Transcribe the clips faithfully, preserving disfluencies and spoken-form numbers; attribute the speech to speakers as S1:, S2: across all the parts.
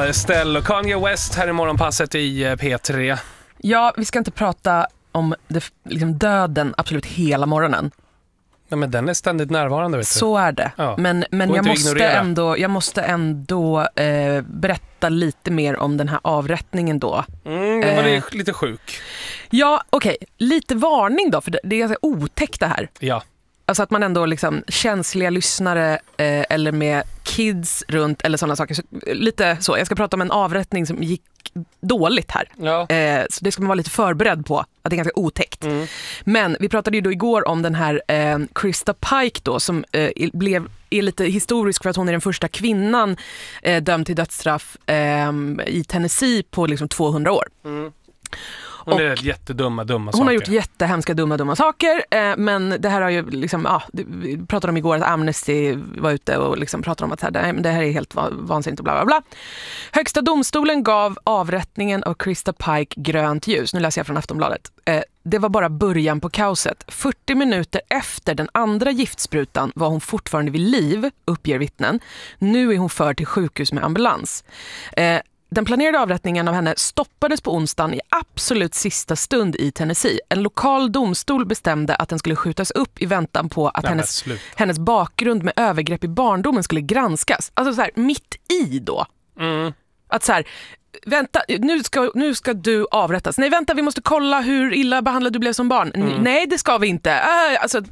S1: Estelle och Kanye West här i morgonpasset i P tre.
S2: Ja, vi ska inte prata om det, liksom döden absolut hela morgonen.
S1: Ja, men den är ständigt närvarande, vet du.
S2: Så är det.
S1: Ja.
S2: Men, men jag, måste
S1: ignorera.
S2: ändå, jag måste ändå eh, berätta lite mer om den här avrättningen då.
S1: Mm, den var
S2: eh,
S1: lite sjuk.
S2: Ja, okej. Okay. Lite varning då, för det, det är ganska otäckt det här.
S1: Ja.
S2: Alltså att man ändå liksom känsliga lyssnare eh, eller med kids runt eller sådana saker. Så, lite så. Jag ska prata om en avrättning som gick dåligt här.
S1: Ja.
S2: Eh, så det ska man vara lite förberedd på. Att det är ganska otäckt.
S1: Mm.
S2: Men vi pratade ju då igår om den här eh, Krista Pike då som eh, blev, är lite historisk för att hon är den första kvinnan eh, dömd till dödsstraff eh, i Tennessee på liksom tvåhundra år.
S1: Mm. Hon
S2: och
S1: är jättedumma, dumma
S2: hon
S1: saker.
S2: har gjort jättehemska, dumma, dumma saker. Eh, men det här har ju liksom, ja, vi pratade om igår att Amnesty var ute och liksom pratade om att här, det, det här är helt vansinnigt och bla bla bla. Högsta domstolen gav avrättningen av Krista Pike grönt ljus. Nu läser jag från Aftonbladet. Eh, det var bara början på kaoset. fyrtio minuter efter den andra giftsprutan var hon fortfarande vid liv, uppger vittnen. Nu är hon förd till sjukhus med ambulans. Eh, Den planerade avrättningen av henne stoppades på onsdagen i absolut sista stund i Tennessee. En lokal domstol bestämde att den skulle skjutas upp i väntan på att
S1: Nej,
S2: hennes, hennes bakgrund med övergrepp i barndomen skulle granskas. Alltså så här, mitt i då.
S1: Mm.
S2: Att så här, vänta, nu ska, nu ska du avrättas. Nej, vänta, vi måste kolla hur illa behandlad du blev som barn. Mm. Nej, det ska vi inte. Äh, alltså...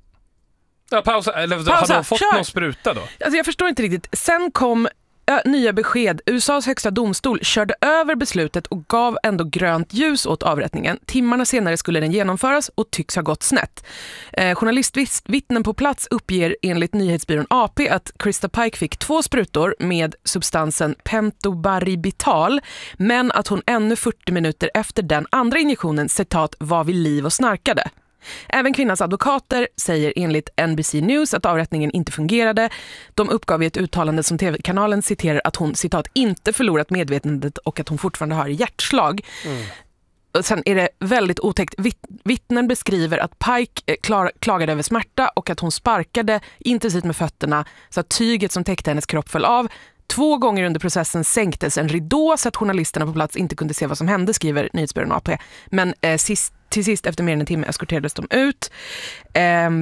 S1: Ja, pausa. Eller
S2: pausa.
S1: hade hon fått
S2: Kör.
S1: någon spruta då?
S2: Alltså jag förstår inte riktigt. Sen kom nya besked. U S A:s högsta domstol körde över beslutet och gav ändå grönt ljus åt avrättningen. Timmarna senare skulle den genomföras och tycks ha gått snett. Eh, journalistvittnen på plats uppger enligt nyhetsbyrån A P att Krista Pike fick två sprutor med substansen pentobarbital, men att hon ännu fyrtio minuter efter den andra injektionen, citat, var vid liv och snarkade. Även kvinnans advokater säger enligt N B C News att avrättningen inte fungerade. De uppgav i ett uttalande som tv-kanalen citerar att hon, citat, inte förlorat medvetandet och att hon fortfarande har hjärtslag. Mm. Och sen är det väldigt otäckt. Vittnen beskriver att Pike klar, klagade över smärta och att hon sparkade intensivt med fötterna så att tyget som täckte hennes kropp föll av. Två gånger under processen sänktes en ridå så att journalisterna på plats inte kunde se vad som hände, skriver nyhetsbyrån A P. Men eh, sist, till sist efter mer än en timme eskorterades de ut. Eh,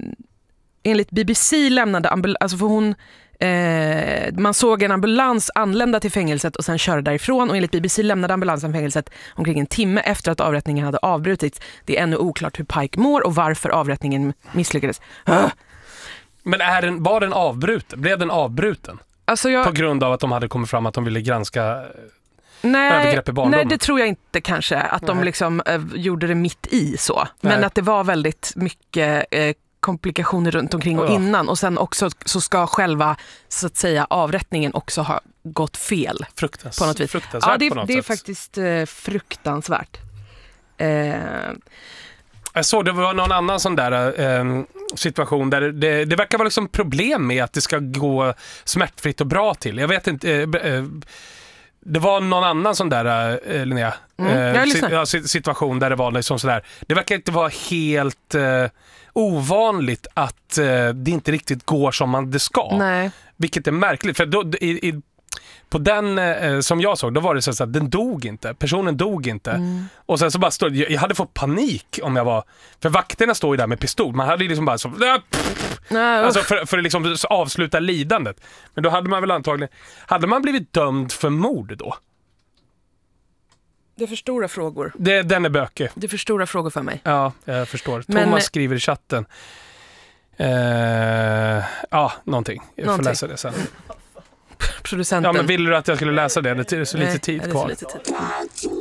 S2: enligt B B C lämnade ambul- alltså för hon eh, man såg en ambulans anlända till fängelset och sen köra därifrån, och enligt B B C lämnade ambulansen fängelset omkring en timme efter att avrättningen hade avbrutits. Det är ännu oklart hur Pike mår och varför avrättningen misslyckades. Ah.
S1: Men är den, var den avbruten? Blev den avbruten?
S2: Alltså jag...
S1: På grund av att de hade kommit fram att de ville granska
S2: nej,
S1: övergrepp i barndomen?
S2: Nej, det tror jag inte kanske. Att nej. de liksom äh, gjorde det mitt i så. Men nej. Att det var väldigt mycket äh, komplikationer runt omkring och ja. innan. Och sen också så ska själva, så att säga, avrättningen också ha gått fel.
S1: Fruktans,
S2: på något vis.
S1: Fruktansvärt
S2: ja, det,
S1: på något
S2: det är
S1: sätt.
S2: faktiskt äh, fruktansvärt. Eh...
S1: Jag såg det var någon annan sån där eh, situation där det, det verkar vara liksom problem med att det ska gå smärtfritt och bra till. Jag vet inte... Eh, eh, det var någon annan sån där, eh, Linnea,
S2: mm,
S1: eh, si, ja, situation där det var liksom sådär. Det verkar inte vara helt eh, ovanligt att eh, det inte riktigt går som man det ska.
S2: Nej.
S1: Vilket är märkligt. För då, i, i, på den eh, som jag såg, då var det så att den dog inte. Personen dog inte. Mm. Och sen så bara stod, jag, jag hade fått panik om jag var... För vakterna står ju där med pistol. Man hade ju liksom bara så... Nej, alltså för, för att liksom avsluta lidandet. Men då hade man väl antagligen... Hade man blivit dömd för mord då?
S2: Det är för stora frågor.
S1: Det, den är bökig.
S2: Det är för stora frågor för mig.
S1: Ja, jag förstår.
S2: Men,
S1: Thomas skriver i chatten. Eh, ja, någonting. Jag
S2: någonting.
S1: får läsa det sen.
S2: Producenten.
S1: Ja, men vill du att jag skulle läsa det? Det är så lite
S2: Nej,
S1: tid
S2: det är
S1: kvar.
S2: så lite tid.